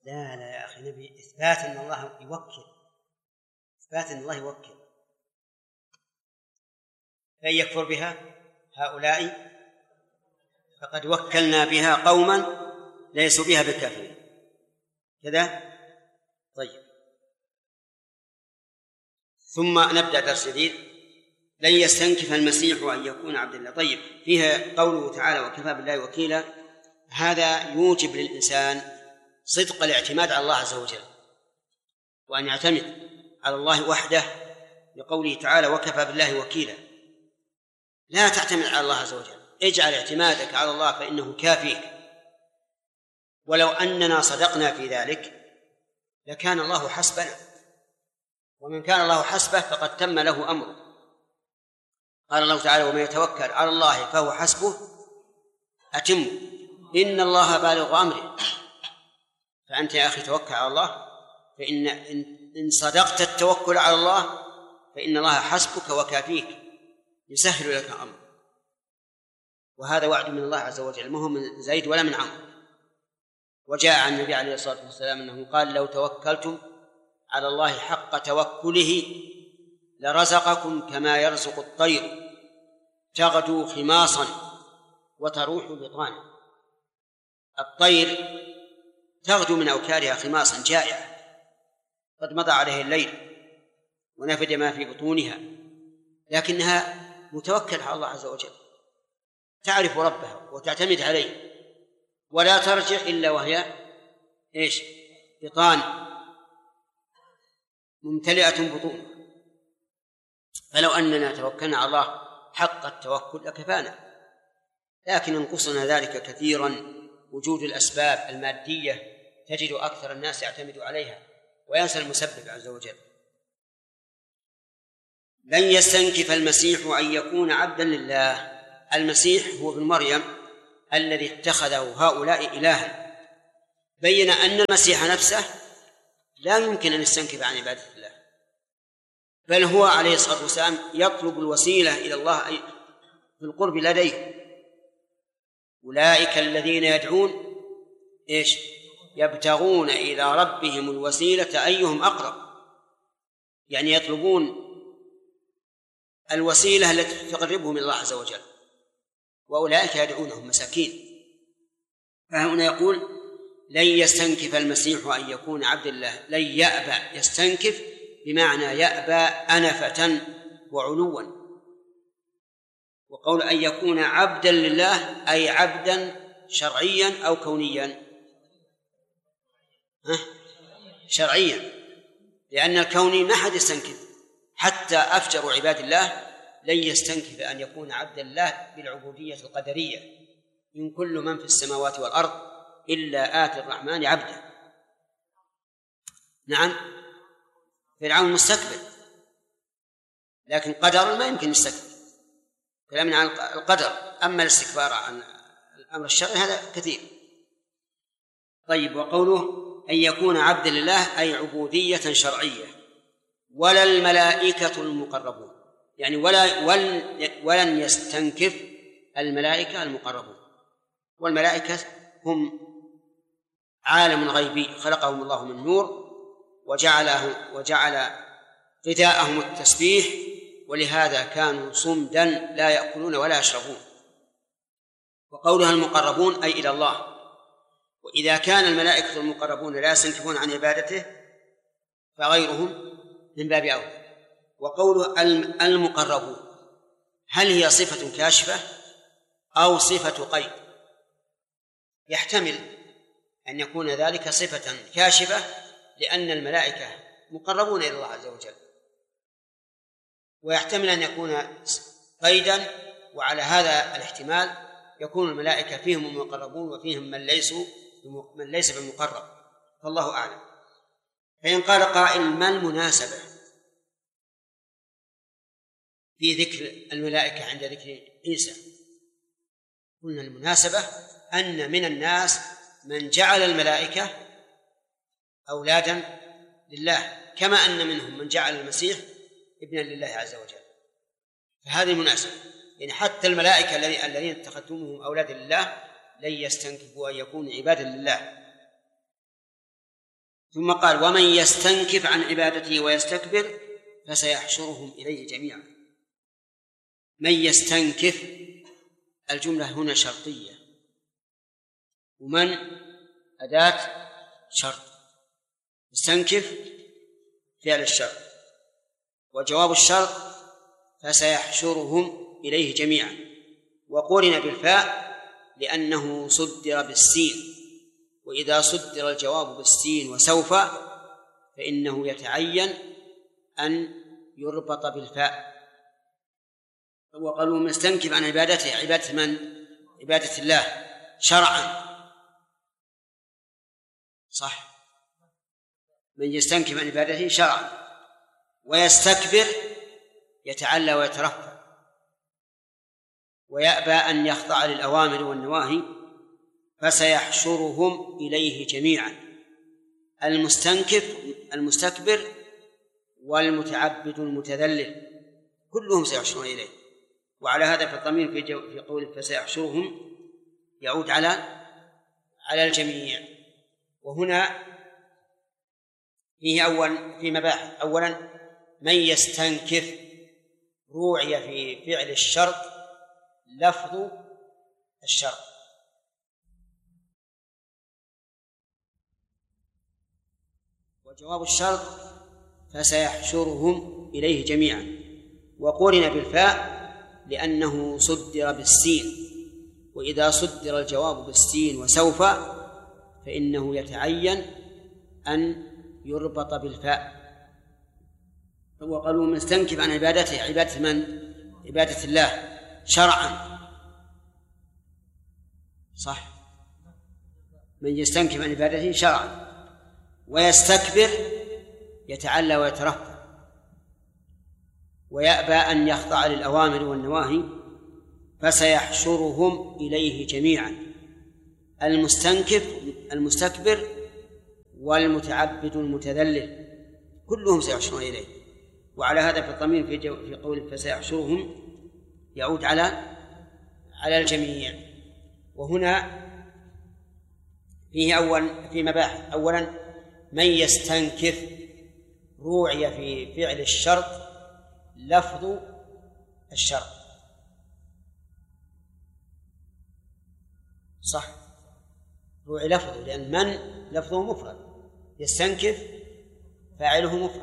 لا يا أخي نبي إثبات أن الله يوكل، إثبات أن الله يوكل. فإن يكفر بها هؤلاء فقد وكلنا بها قوما ليسوا بها بالكافرين كذا. طيب، ثم نبدأ درس جديد. لن يستنكف المسيح أن يكون عبد الله. طيب، فيها قوله تعالى وكفى بالله وكيلا، هذا يوجب للإنسان صدق الاعتماد على الله عز وجل، وأن يعتمد على الله وحده، لقوله تعالى وكفى بالله وكيلا. لا تعتمد على الله عز وجل، اجعل اعتمادك على الله فإنه كافيك. ولو أننا صدقنا في ذلك لكان الله حسبنا، ومن كان الله حسبه فقد تم له أمره. قال الله تعالى ومن يتوكل على الله فهو حسبه أتم إن الله بالغ أمره. فأنت يا أخي توكل على الله، فإن إن صدقت التوكل على الله فإن الله حسبك وكافيك، يسهل لك أمر. وهذا وعد من الله عز وجل، ما هو من زيد ولا من عمرو. وجاء عن النبي عليه الصلاة والسلام أنه قال لو توكلتم على الله حق توكله لرزقكم كما يرزق الطير تغدو خماصا وتروح بطانا. الطير تغدو من أوكارها خماصا جائعة، قد مضى عليه الليل ونفد ما في بطونها، لكنها متوكلة على الله عز وجل، تعرف ربها وتعتمد عليه، ولا ترجع إلا وهي بطان ممتلئة بطون. فلو أننا توكلنا على الله حق التوكل لكفانا، لكن ينقصنا ذلك كثيرا. وجود الأسباب المادية تجد أكثر الناس يعتمد عليها وينسى المسبب عز وجل. لن يستنكف المسيح أن يكون عبدا لله. المسيح هو ابن مريم الذي اتخذه هؤلاء إلها. بين أن المسيح نفسه لا يمكن أن يستنكف عن عبادة الله، بل هو عليه الصلاة والسلام يطلب الوسيلة إلى الله في القرب لديه. أولئك الذين يدعون يبتغون إلى ربهم الوسيلة أيهم أقرب، يعني يطلبون الوسيلة التي تقربهم إلى الله عز وجل. وأولئك يدعونهم مساكين. فهنا يقول لن يستنكف المسيح أن يكون عبد الله. لن يأبى، يستنكف بمعنى يأبى أنفة وعلوا. وقول أن يكون عبدا لله أي عبدا شرعيا أو كونيا؟ شرعيا، لأن الكوني ما حد يستنكف، حتى أفجر عباد الله لن يستنكف أن يكون عبدا لله بالعبودية القدرية. إن كل من في السماوات والأرض إلا آتي الرحمن عبدا. نعم، فرعون مستكبر، لكن قدرا ما يمكن يستكبر، كلامنا عن القدر. أما الاستكبار عن الأمر الشرعي هذا كثير. طيب، وقوله أن يكون عبدا لله أي عبودية شرعية. ولا الملائكة المقربون، يعني ولن يستنكف الملائكة المقربون. والملائكة هم عالم غيبي خلقهم الله من نور وجعل غذاءهم التسبيح، ولهذا كانوا صمدا لا يأكلون ولا يشربون. وقولها المقربون أي إلى الله. وإذا كان الملائكة المقربون لا يستنكفون عن عبادته فغيرهم من باب أولى. وقوله المقربون هل هي صفة كاشفة أو صفة قيد؟ يحتمل أن يكون ذلك صفة كاشفة لأن الملائكة مقربون إلى الله عز وجل، ويحتمل أن يكون قيدا، وعلى هذا الاحتمال يكون الملائكة فيهم المقربون وفيهم من ليس بمقرب، فالله أعلم. فإن قال قائل ما المناسبة في ذكر الملائكة عند ذكر عيسى؟ قلنا المناسبة أن من الناس من جعل الملائكة أولادا لله، كما أن منهم من جعل المسيح ابنا لله عز وجل. فهذه المناسبة، يعني حتى الملائكة الذين اتخذتموهم أولادا لله لن يستنكفوا أن يكونوا عبادا لله. ثم قال ومن يستنكف عن عبادته ويستكبر فسيحشرهم إليه جميعا. من يستنكف، الجملة هنا شرطية، ومن أداة شرط، يستنكف فعل الشرط، وجواب الشرط فسيحشرهم إليه جميعا، وقرن بالفاء لأنه صدر بالسين، وإذا صدر الجواب بالسين وسوف فإنه يتعين أن يربط بالفاء. وقالوا مستنكف عن عبادته، عبادة من؟ عبادة الله شرعا، صح، من يستنكف عن عبادته شرعا، ويستكبر يتعلى ويترفع ويأبى أن يخضع للأوامر والنواهي فسيحشرهم إليه جميعا. المستكبر والمتعبد المتذلل كلهم سيحشرون إليه. وعلى هذا فالضمير في قوله فسيحشرهم يعود على الجميع. وهنا فيه في مباحث. أولا من يستنكف روعي في فعل الشرط لفظ الشرط، وجواب الشرط فسيحشرهم إليه جميعا، وقرن بالفاء لأنه صدر بالسين، وإذا صدر الجواب بالسين وسوف فإنه يتعين أن يربط بالفاء. وقالوا مستنكف عن عبادته، عبادة من؟ عبادة الله شرعا، صح، من يستنكف عن عبادته شرعا، ويستكبر يتعلى ويترفع ويأبى أن يخضع للأوامر والنواهي فسيحشرهم إليه جميعا. المستكبر والمتعبد المتذلل كلهم سيحشرون إليه. وعلى هذا فالضمير في قول فسيحشرهم يعود على الجميع. وهنا فيه في مباحث. أولا من يستنكف روعي في فعل الشرط لفظ الشرط، صح، روعي لفظه، لأن من لفظه مفرد، يستنكف فاعله مفرد.